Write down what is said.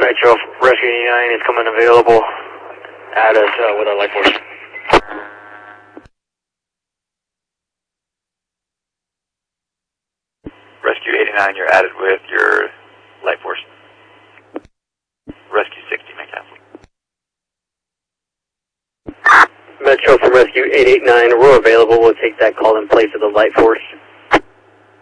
Metro, Rescue 89 is coming available. Add us with our life force. Rescue 89, you're added with your life force. Rescue 60, make cancel. Metro from Rescue 889, we're available. We'll take that call in place of the light force.